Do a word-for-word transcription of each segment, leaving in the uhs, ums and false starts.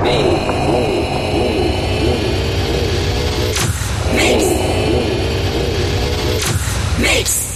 Mix. Mix.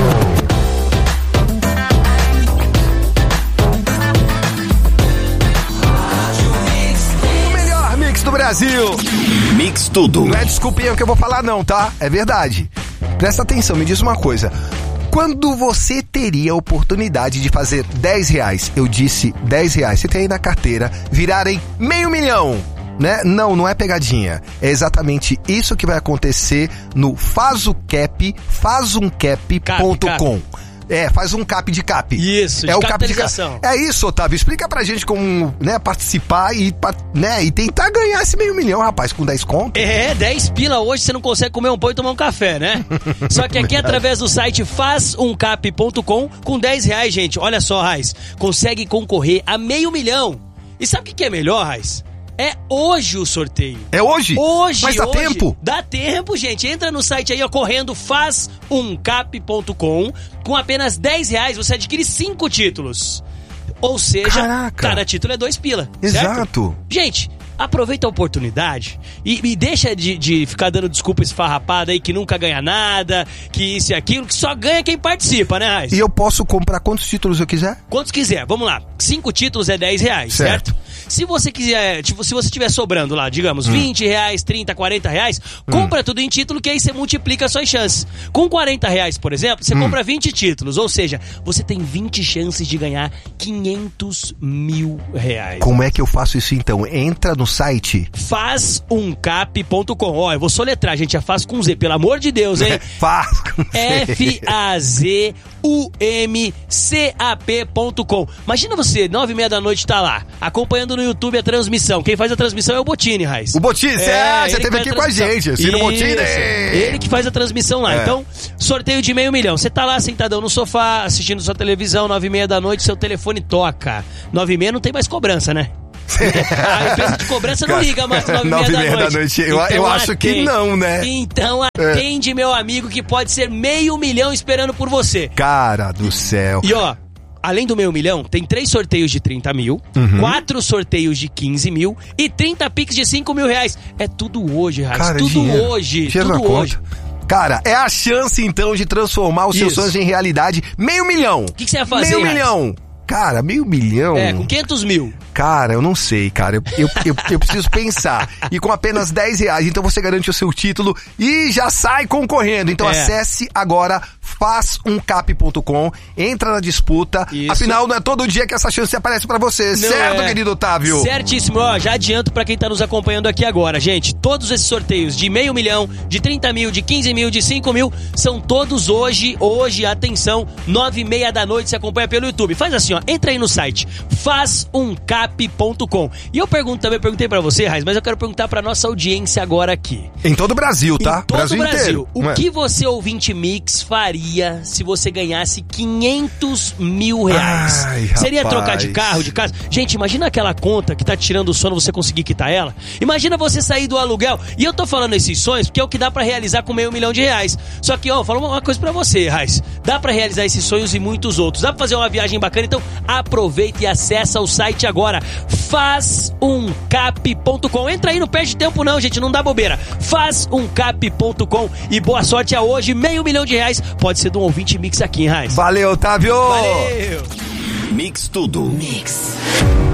Do Brasil. Mix tudo. Não é desculpinha que eu vou falar não, tá? É verdade. Presta atenção, me diz uma coisa. Quando você teria a oportunidade de fazer dez reais, eu disse dez reais, você tem aí na carteira, virarem meio milhão, né? Não, não é pegadinha. É exatamente isso que vai acontecer no Fazucap, fazumcap ponto com. É, faz um cap de cap. Isso, de é o cap de cap. É isso, Otávio. Explica pra gente como, né, participar e, né, e tentar ganhar esse meio milhão, rapaz, com dez conto. É, dez pila hoje você não consegue comer um pão e tomar um café, né? Só que aqui através do site faz um cap ponto com, com dez reais, gente, olha só, Raiz, consegue concorrer a meio milhão. E sabe o que é melhor, Raiz? É hoje o sorteio. É hoje? Hoje, Mas dá hoje. tempo? Dá tempo, gente. Entra no site aí, ó, correndo, faz um cap ponto com. Com apenas dez reais, você adquire cinco títulos. Ou seja, Caraca. cada título é dois pila. Exato. Certo? Gente, aproveita a oportunidade e, e deixa de, de ficar dando desculpa esfarrapada aí que nunca ganha nada, que isso e aquilo, que só ganha quem participa, né, Raiz? E eu posso comprar quantos títulos eu quiser? Quantos quiser, vamos lá. Cinco títulos é dez reais, certo? certo? Se você quiser, tipo, se você tiver sobrando lá, digamos, hum. vinte reais, trinta, quarenta reais, compra hum. tudo em título que aí você multiplica as suas chances. Com quarenta reais, por exemplo, você hum. compra vinte títulos, ou seja, você tem vinte chances de ganhar quinhentos mil reais. Como é que eu faço isso então? Entra no site faz um cap ponto com. Ó, eu vou soletrar, gente, é faz com Z, pelo amor de Deus, hein? Faz com Z. F A Z U M C A P ponto com. Imagina você, nove e meia da noite, tá lá, acompanhando no YouTube a transmissão. Quem faz a transmissão é o Botini, Raiz. O Botini, é, você esteve aqui com a gente, assim, no Botini. Ele que faz a transmissão lá. É. Então, sorteio de meio milhão. Você tá lá sentadão no sofá, assistindo sua televisão, nove e meia da noite, seu telefone toca. Nove e meia não tem mais cobrança, né? A empresa de cobrança não liga mais nove e meia da noite. noite. Eu, então, eu acho que não, né? Então atende, é. meu amigo, que pode ser meio milhão esperando por você. Cara do céu. E ó, além do meio milhão, tem três sorteios de trinta mil, uhum. quatro sorteios de quinze mil e trinta pix de cinco mil reais. É tudo hoje, Raiz. Cara, tudo dinheiro. hoje. Dinheiro tudo hoje. Conta. Cara, é a chance então de transformar os Isso. seus sonhos em realidade. Meio milhão. O que, que você vai fazer? Meio Raiz? milhão. Cara, meio milhão... É, com quinhentos mil. Cara, eu não sei, cara. Eu, eu, eu, eu preciso pensar. E com apenas dez reais, então você garante o seu título e já sai concorrendo. Então é. acesse agora faz um cap ponto com, entra na disputa. Isso. Afinal, não é todo dia que essa chance aparece pra você. Não certo, é. querido Otávio? Certíssimo. Ó, já adianto pra quem tá nos acompanhando aqui agora. Gente, todos esses sorteios de meio milhão, de trinta mil, de quinze mil, de cinco mil, são todos hoje, hoje, atenção, nove e meia da noite, se acompanha pelo YouTube. Faz assim, ó, entra aí no site faz um cap ponto com. E eu pergunto também, perguntei pra você, Raiz, mas eu quero perguntar pra nossa audiência agora aqui. Em todo o Brasil, tá? Em todo Brasil o Brasil. Inteiro. O é. que você, ouvinte Mix, faria se você ganhasse quinhentos mil reais? Ai, Seria rapaz. trocar de carro, de casa? Gente, imagina aquela conta que tá tirando o sono, você conseguir quitar ela. Imagina você sair do aluguel. E eu tô falando esses sonhos porque é o que dá pra realizar com meio milhão de reais. Só que, ó, falo uma coisa pra você, Raiz. Dá pra realizar esses sonhos e muitos outros. Dá pra fazer uma viagem bacana, então aproveita e acessa o site agora. faz um cap ponto com. Entra aí, não perde tempo não, gente, não dá bobeira. faz um cap ponto com e boa sorte a hoje. Meio milhão de reais pode ser de um ouvinte Mix aqui, hein, Raiz? Valeu, Otávio! Valeu! Mix tudo. Mix.